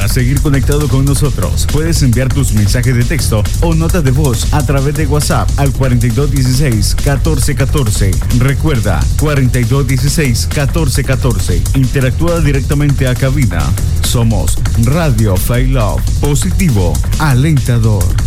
Para seguir conectado con nosotros, puedes enviar tus mensajes de texto o notas de voz a través de WhatsApp al 4216-1414. Recuerda, 4216-1414. Interactúa directamente a cabina. Somos Radio Fail Love, positivo, alentador.